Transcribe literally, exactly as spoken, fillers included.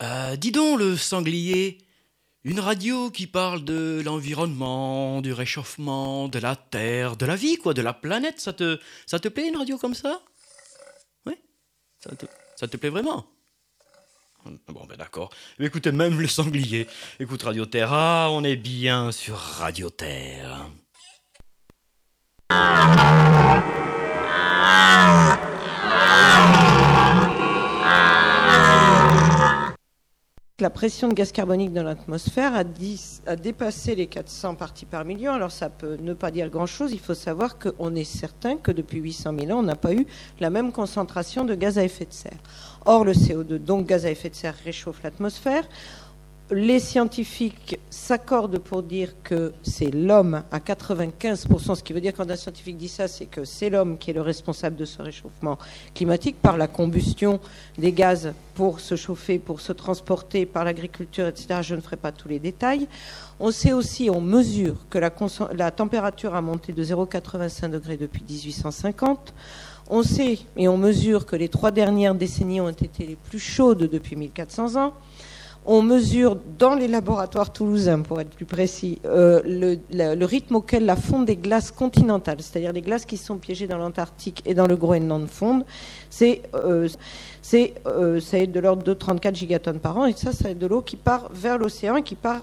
Euh, dis donc, le sanglier, une radio qui parle de l'environnement, du réchauffement, de la Terre, de la vie, quoi, de la planète, ça te, ça te plaît une radio comme ça? Oui, ça te, ça te plaît vraiment? Bon, ben d'accord. Écoutez, même le sanglier. Écoute, Radio Terra, on est bien sur Radio Terre. La pression de gaz carbonique dans l'atmosphère a, dix, a dépassé les quatre cents parties par million. Alors ça peut ne pas dire grand-chose. Il faut savoir qu'on est certain que depuis huit cent mille ans, on n'a pas eu la même concentration de gaz à effet de serre. Or, le C O deux, donc gaz à effet de serre, réchauffe l'atmosphère. Les scientifiques s'accordent pour dire que c'est l'homme à quatre-vingt-quinze pour cent. Ce qui veut dire quand un scientifique dit ça, c'est que c'est l'homme qui est le responsable de ce réchauffement climatique par la combustion des gaz pour se chauffer, pour se transporter, par l'agriculture, et cetera. Je ne ferai pas tous les détails. On sait aussi, on mesure que la, la température a monté de zéro virgule quatre-vingt-cinq degrés depuis dix-huit cent cinquante. On sait et on mesure que les trois dernières décennies ont été les plus chaudes depuis mille quatre cents ans. On mesure dans les laboratoires toulousains, pour être plus précis, euh, le, le, le rythme auquel la fonte des glaces continentales, c'est-à-dire les glaces qui sont piégées dans l'Antarctique et dans le Groenland fondent, c'est, euh, c'est, euh, ça est de l'ordre de trente-quatre gigatonnes par an, et ça, c'est de l'eau qui part vers l'océan et qui part